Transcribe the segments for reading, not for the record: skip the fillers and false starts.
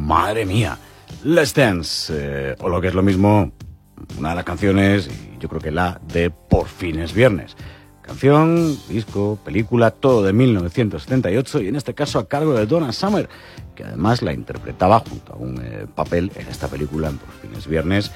madre mía, Let's Dance, o lo que es lo mismo, una de las canciones, y yo creo que la de Por fin es viernes. Canción, disco, película, todo de 1978 y en este caso a cargo de Donna Summer, que además la interpretaba junto a un papel en esta película en Por fin es viernes.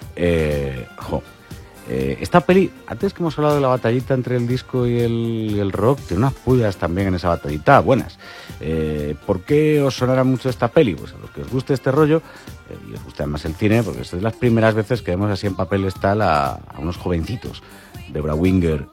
Esta peli, antes que hemos hablado de la batallita entre el disco y el rock, tiene unas pullas también en esa batallita buenas. ¿Por qué os sonará mucho esta peli? Pues a los que os guste este rollo y os guste además el cine, porque es de las primeras veces que vemos así en papel tal a unos jovencitos, Debra Winger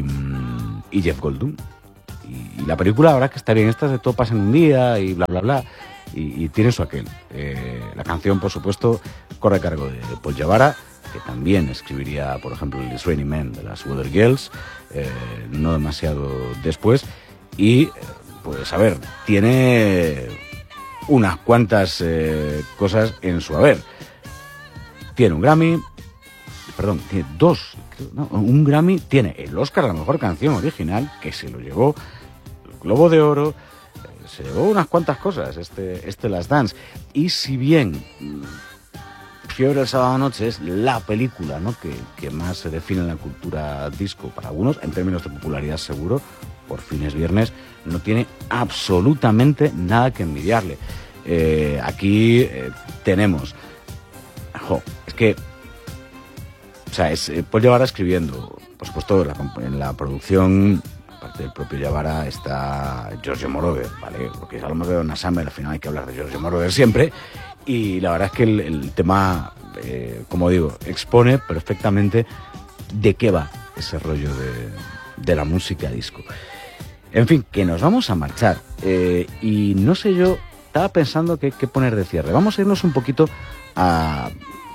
y Jeff Goldblum. Y la película, la verdad que está bien, estas de todo pasa en un día y bla, bla, bla, y tiene su aquel. La canción, por supuesto, corre a cargo de Paul Jabara, que también escribiría, por ejemplo, el It's Raining Men de las Weather Girls, no demasiado después, y, pues, a ver, tiene unas cuantas cosas en su haber. Tiene un Grammy, tiene dos, no, un Grammy, tiene el Oscar a la mejor canción original, que se lo llevó, el Globo de Oro, se llevó unas cuantas cosas, este Last Dance, y si bien Fiebre el sábado noche es la película, ¿no?, que más se define en la cultura disco para algunos, en términos de popularidad seguro, Por fin es viernes, no tiene absolutamente nada que envidiarle. Aquí tenemos, es que, o sea, es Paul Jabara escribiendo, por supuesto, en la producción, aparte del propio Jabara, está Giorgio Moroder, ¿vale? Porque si hablamos de Donna Summer, al final hay que hablar de Giorgio Moroder siempre. Y la verdad es que el tema, como digo, expone perfectamente de qué va ese rollo de la música disco. En fin, que nos vamos a marchar. Y no sé, yo estaba pensando qué poner de cierre. Vamos a irnos un poquito al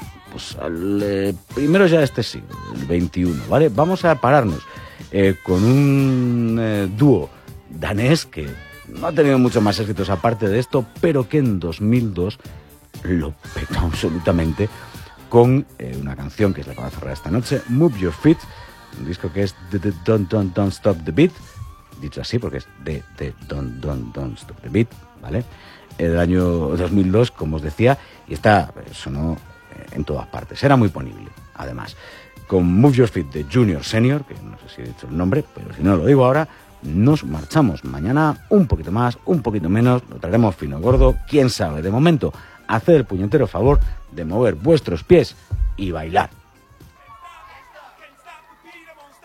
primero ya de este siglo, el 21, ¿vale? Vamos a pararnos con un dúo danés que no ha tenido muchos más éxitos aparte de esto, pero que en 2002 lo petó absolutamente con una canción que es la que va a cerrar esta noche, Move Your Feet, un disco que es Don't Stop the Beat, dicho así porque es de Don't Stop the Beat, ¿vale? Del año 2002, como os decía, y sonó en todas partes, era muy ponible, además. Con Move Your Feet de Junior Senior, que no sé si he dicho el nombre, pero si no lo digo ahora, nos marchamos mañana un poquito más, un poquito menos, lo traeremos fino gordo, quién sabe. De momento, haced el puñetero favor de mover vuestros pies y bailar.